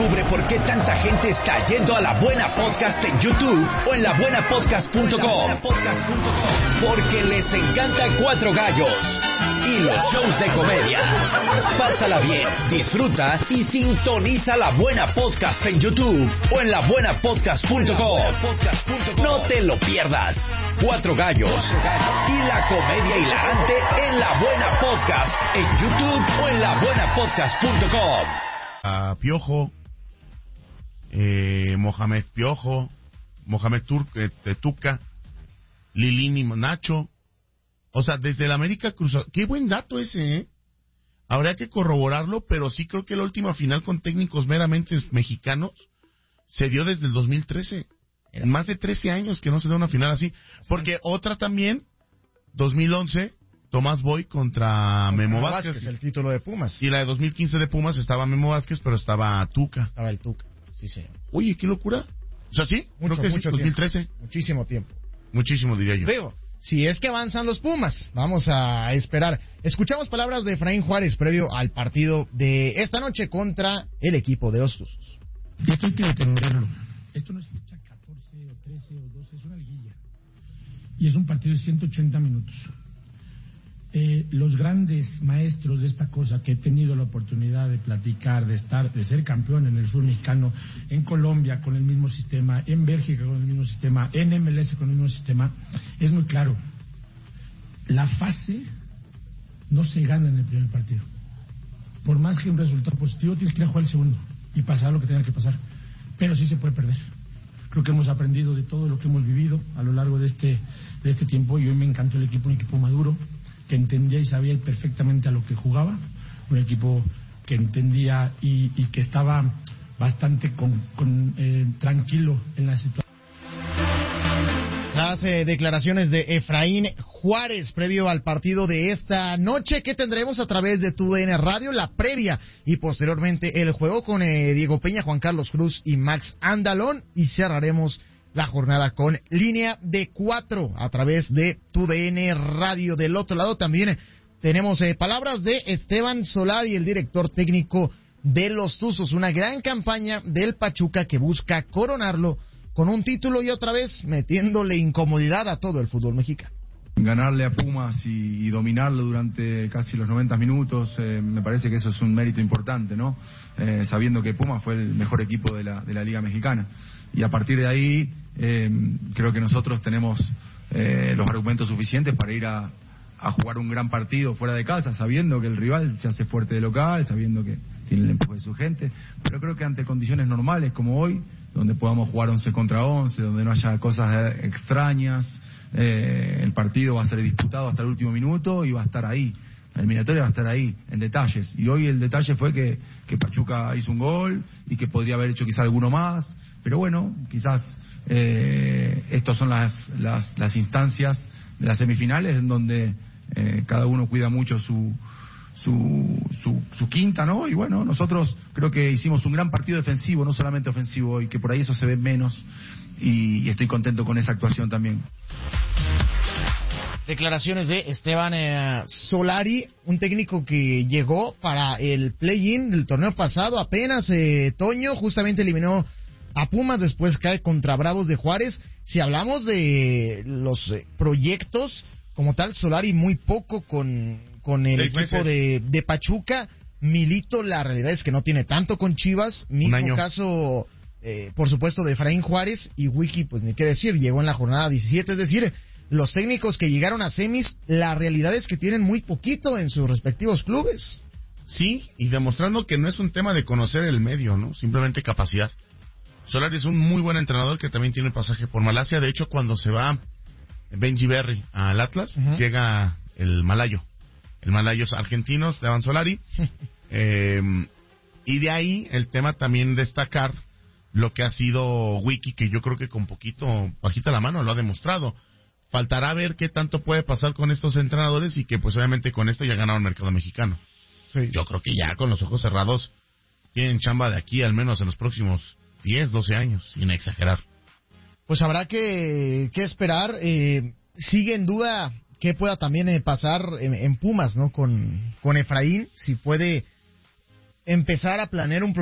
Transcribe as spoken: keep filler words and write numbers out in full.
Descubre por qué tanta gente está yendo a La Buena Podcast en YouTube o en la buena podcast punto com. Porque les encanta Cuatro Gallos y los shows de comedia. Pásala bien, disfruta y sintoniza La Buena Podcast en YouTube o en la buena podcast punto com. No te lo pierdas. Cuatro Gallos y la comedia hilarante en La Buena Podcast en YouTube o en la buena podcast punto com. A Piojo, eh, Mohamed Piojo, Mohamed Tur, eh, Tuca, Lilini Nacho. O sea, desde el América Cruz. Qué buen dato ese, ¿eh? Habría que corroborarlo, pero sí creo que la última final con técnicos meramente mexicanos se dio desde el dos mil trece. Era. Más de trece años que no se da una final así. Porque otra también, dos mil once, Tomás Boy contra, contra Memo Vázquez. Vázquez. El título de Pumas. Y la de dos mil quince de Pumas estaba Memo Vázquez, pero estaba Tuca. Estaba el Tuca, sí, sí. Oye, qué locura. O sea, sí, mucho, creo que mucho sí, dos mil trece. Tiempo. Muchísimo tiempo. Muchísimo, diría yo. Veo. Si es que avanzan los Pumas, vamos a esperar. Escuchamos palabras de Efraín Juárez previo al partido de esta noche contra el equipo de los Tuzos. Esto hay que detenerlo. Esto no es fecha catorce o trece o doce, es una liguilla. Y es un partido de ciento ochenta minutos. Eh, los grandes maestros de esta cosa que he tenido la oportunidad de platicar, de estar, de ser campeón en el sur mexicano, en Colombia con el mismo sistema, en Bélgica con el mismo sistema, en M L S con el mismo sistema, es muy claro. La fase no se gana en el primer partido. Por más que un resultado positivo, tienes que ir a jugar el segundo y pasar lo que tenga que pasar. Pero sí se puede perder. Creo que hemos aprendido de todo lo que hemos vivido a lo largo de este, de este tiempo, y hoy me encantó el equipo, un equipo maduro, que entendía y sabía perfectamente a lo que jugaba, un equipo que entendía y, y que estaba bastante con, con, eh, tranquilo en la situación. Las eh, declaraciones de Efraín Juárez previo al partido de esta noche que tendremos a través de tu D N Radio, la previa y posteriormente el juego con eh, Diego Peña, Juan Carlos Cruz y Max Andalón, y cerraremos la jornada con línea de cuatro a través de tu D N Radio. Del otro lado también tenemos eh, palabras de Esteban Solari, el director técnico de los Tuzos. Una gran campaña del Pachuca que busca coronarlo con un título y otra vez metiéndole incomodidad a todo el fútbol mexicano. Ganarle a Pumas y, y dominarlo durante casi los noventa minutos, eh, me parece que eso es un mérito importante, ¿no? Eh, sabiendo que Pumas fue el mejor equipo de la, de la Liga Mexicana. Y a partir de ahí, eh, creo que nosotros tenemos eh, los argumentos suficientes para ir a, a jugar un gran partido fuera de casa, sabiendo que el rival se hace fuerte de local, sabiendo que tiene el empuje de su gente, pero creo que ante condiciones normales como hoy, donde podamos jugar once contra once, donde no haya cosas extrañas, eh, el partido va a ser disputado hasta el último minuto y va a estar ahí. La eliminatoria va a estar ahí, en detalles. Y hoy el detalle fue que, que Pachuca hizo un gol y que podría haber hecho quizá alguno más. Pero bueno, quizás eh, estas son las, las, las instancias de las semifinales en donde eh, cada uno cuida mucho su, su, su, su quinta, ¿no? Y bueno, nosotros creo que hicimos un gran partido defensivo, no solamente ofensivo hoy, que por ahí eso se ve menos. Y, y estoy contento con esa actuación también. Declaraciones de Esteban eh, Solari, un técnico que llegó para el play-in del torneo pasado, apenas eh, Toño, justamente eliminó a Pumas, después cae contra Bravos de Juárez. Si hablamos de los eh, proyectos como tal, Solari muy poco con, con el Seis equipo de, de Pachuca. Milito, la realidad es que no tiene tanto con Chivas, mismo caso eh, por supuesto de Efraín Juárez, y Wiki, pues ni qué decir, llegó en la jornada diecisiete, es decir, los técnicos que llegaron a semis, la realidad es que tienen muy poquito en sus respectivos clubes. Sí, y demostrando que no es un tema de conocer el medio, ¿no? Simplemente capacidad. Solari es un muy buen entrenador que también tiene pasaje por Malasia. De hecho, cuando se va Benji Berry al Atlas, uh-huh. llega el malayo. El malayo es argentino, Esteban Solari. eh, y de ahí el tema también destacar lo que ha sido Wiki, que yo creo que con poquito, bajita la mano, lo ha demostrado. Faltará ver qué tanto puede pasar con estos entrenadores y que pues obviamente con esto ya ganaron el mercado mexicano. Sí. Yo creo que ya con los ojos cerrados tienen chamba de aquí al menos en los próximos diez, doce años, sin exagerar. Pues habrá que, que esperar. Eh, sigue en duda qué pueda también eh, pasar en, en Pumas, ¿no? Con, con Efraín, si puede empezar a planear un